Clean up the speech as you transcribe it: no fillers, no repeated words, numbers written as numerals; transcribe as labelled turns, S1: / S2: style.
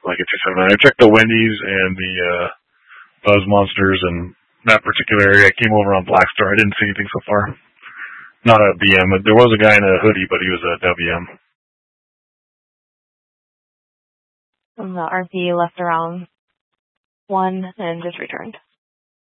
S1: like a 279. I checked the Wendy's and the Buzz Monsters and that particular area. I came over on Blackstar. I didn't see anything so far. Not a BM. There was a guy in a hoodie, but he was a WM.
S2: And the RP left around 1 and just returned.